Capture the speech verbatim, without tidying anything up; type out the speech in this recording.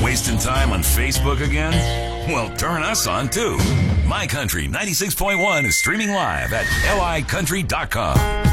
Wasting time on Facebook again? Well, turn us on too. My Country ninety-six point one is streaming live at L I country dot com.